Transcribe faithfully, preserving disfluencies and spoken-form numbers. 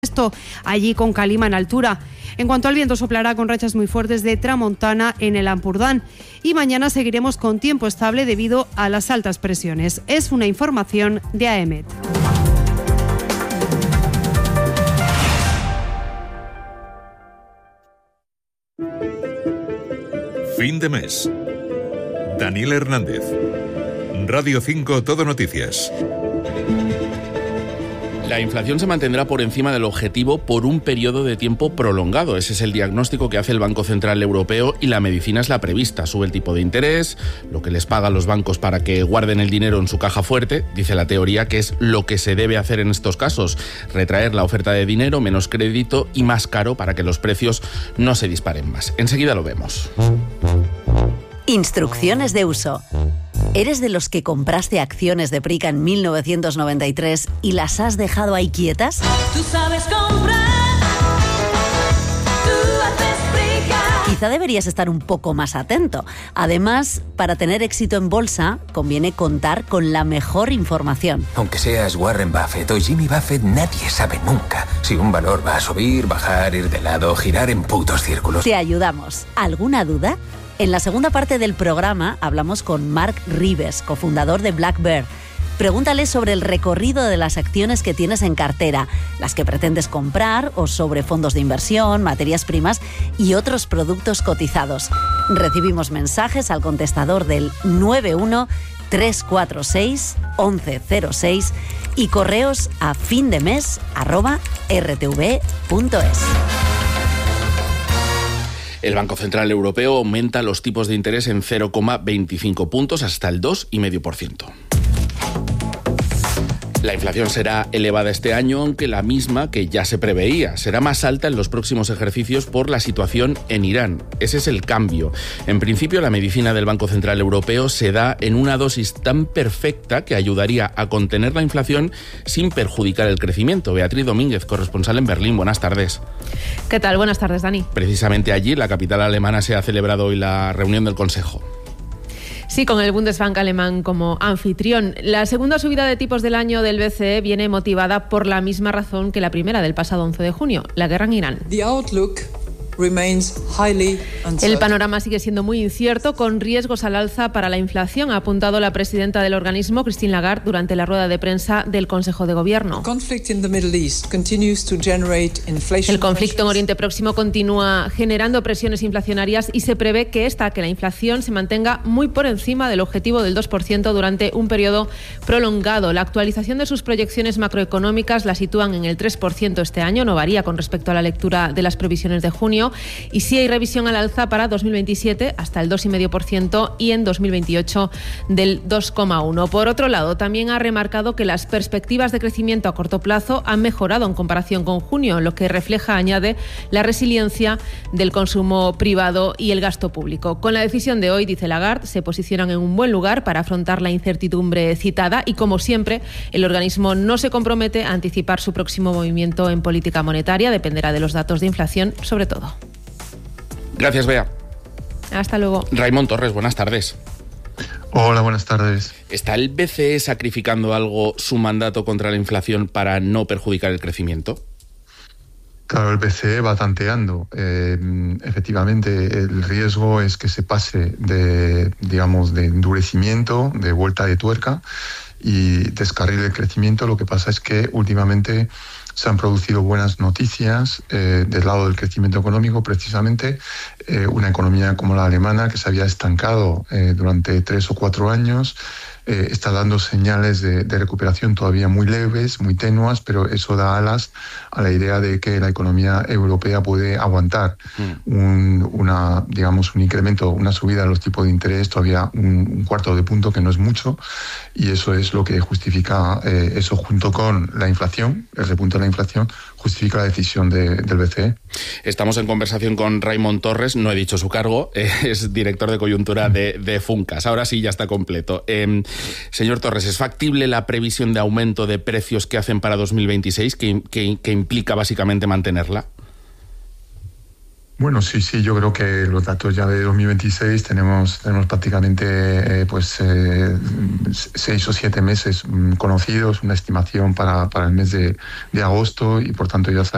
Esto allí con calima en altura. En cuanto al viento, soplará con rachas muy fuertes de tramontana en el Ampurdán. Y mañana seguiremos con tiempo estable debido a las altas presiones. Es una información de A E M E T. Fin de mes. Daniel Hernández. Radio cinco Todo Noticias. La inflación se mantendrá por encima del objetivo por un periodo de tiempo prolongado. Ese es el diagnóstico que hace el Banco Central Europeo y la medicina es la prevista. Sube el tipo de interés, lo que les pagan los bancos para que guarden el dinero en su caja fuerte, dice la teoría que es lo que se debe hacer en estos casos. Retraer la oferta de dinero, menos crédito y más caro para que los precios no se disparen más. Enseguida lo vemos. Instrucciones de uso. ¿Eres de los que compraste acciones de Prica en mil novecientos noventa y tres y las has dejado ahí quietas? Tú sabes comprar. Tú haces Prica. Quizá deberías estar un poco más atento. Además, para tener éxito en bolsa, conviene contar con la mejor información. Aunque seas Warren Buffett o Jimmy Buffett, nadie sabe nunca si un valor va a subir, bajar, ir de lado, girar en putos círculos. Te ayudamos. ¿Alguna duda? En la segunda parte del programa hablamos con Mark Rives, cofundador de Black Bear. Pregúntale sobre el recorrido de las acciones que tienes en cartera, las que pretendes comprar o sobre fondos de inversión, materias primas y otros productos cotizados. Recibimos mensajes al contestador del nueve uno tres cuatro seis once cero seis y correos a findemes arroba r t v punto es. El Banco Central Europeo aumenta los tipos de interés en cero coma veinticinco puntos hasta el dos coma cinco por ciento. La inflación será elevada este año, aunque la misma que ya se preveía. Será más alta en los próximos ejercicios por la situación en Irán. Ese es el cambio. En principio, la medicina del Banco Central Europeo se da en una dosis tan perfecta que ayudaría a contener la inflación sin perjudicar el crecimiento. Beatriz Domínguez, corresponsal en Berlín. Buenas tardes. ¿Qué tal? Buenas tardes, Dani. Precisamente allí, la capital alemana, se ha celebrado hoy la reunión del Consejo. Sí, con el Bundesbank alemán como anfitrión. La segunda subida de tipos del año del B C E viene motivada por la misma razón que la primera del pasado once de junio, la guerra en Irán. The outlook remains highly uncertain. El panorama sigue siendo muy incierto, con riesgos al alza para la inflación, ha apuntado la presidenta del organismo, Christine Lagarde, durante la rueda de prensa del Consejo de Gobierno. El conflicto en Oriente Próximo continúa generando presiones inflacionarias y se prevé que esta, que la inflación se mantenga muy por encima del objetivo del dos por ciento durante un periodo prolongado. La actualización de sus proyecciones macroeconómicas la sitúan en el tres por ciento este año, no varía con respecto a la lectura de las previsiones de junio. Y sí hay revisión al alza para dos mil veintisiete hasta el dos coma cinco por ciento y en dos mil veintiocho del dos coma uno por ciento. Por otro lado, también ha remarcado que las perspectivas de crecimiento a corto plazo han mejorado en comparación con junio, lo que refleja, añade, la resiliencia del consumo privado y el gasto público. Con la decisión de hoy, dice Lagarde, se posicionan en un buen lugar para afrontar la incertidumbre citada y, como siempre, el organismo no se compromete a anticipar su próximo movimiento en política monetaria, dependerá de los datos de inflación, sobre todo. Gracias, Bea. Hasta luego. Raimon Torres, buenas tardes. Hola, buenas tardes. ¿Está el B C E sacrificando algo su mandato contra la inflación para no perjudicar el crecimiento? Claro, el B C E va tanteando. Eh, efectivamente, el riesgo es que se pase de, digamos, de endurecimiento, de vuelta de tuerca y descarrile el crecimiento. Lo que pasa es que últimamente se han producido buenas noticias eh, del lado del crecimiento económico, precisamente eh, una economía como la alemana, que se había estancado eh, durante tres o cuatro años, eh, está dando señales de, de recuperación todavía muy leves, muy tenues, pero eso da alas a la idea de que la economía europea puede aguantar mm. un, una, digamos, un incremento, una subida de los tipos de interés, todavía un, un cuarto de punto, que no es mucho, y eso es lo que justifica, eh, eso junto con la inflación, el repunte de la inflación, justifica la decisión de, del B C E. Estamos en conversación con Raimon Torres, no he dicho su cargo, es director de coyuntura de, de Funcas. Ahora sí, ya está completo. Eh, señor Torres, ¿es factible la previsión de aumento de precios que hacen para dos mil veintiséis, que, que, que implica básicamente mantenerla? Bueno, sí, sí, yo creo que los datos ya de dos mil veintiséis tenemos, tenemos prácticamente eh, pues eh, seis o siete meses conocidos, una estimación para, para el mes de, de agosto, y por tanto ya sabemos